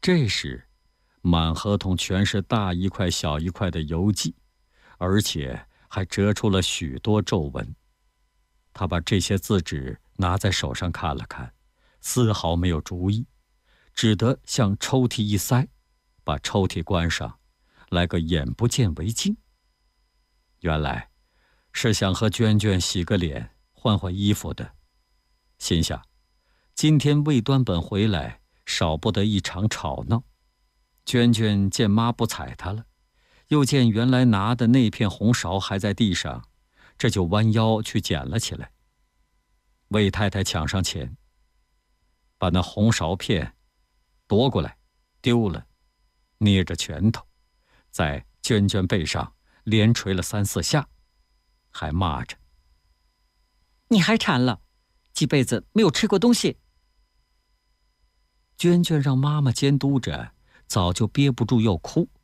这时，满合同全是大一块小一块的油迹，而且还折出了许多皱纹。他把这些字纸拿在手上看了看，丝毫没有主意，只得向抽屉一塞，把抽屉关上，来个眼不见为净。原来是想和娟娟洗个脸，换换衣服的。心想，今天魏端本回来，少不得一场吵闹。娟娟见妈不睬她了，又见原来拿的那片红苕还在地上，这就弯腰去捡了起来。魏太太抢上前，把那红苕片夺过来，丢了，捏着拳头，在娟娟背上连捶了3、4下，还骂着：“ 你还馋了，几辈子没有吃过东西。” 娟娟让妈妈监督着，早就憋不住要哭。